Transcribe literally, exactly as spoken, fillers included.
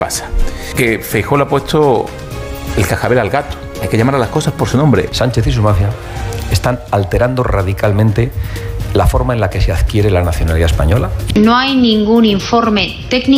Pasa que Feijóo le ha puesto el cascabel al gato. Hay que llamar a las cosas por su nombre. Sánchez y su mafia están alterando radicalmente la forma en la que se adquiere la nacionalidad española. No hay ningún informe técnico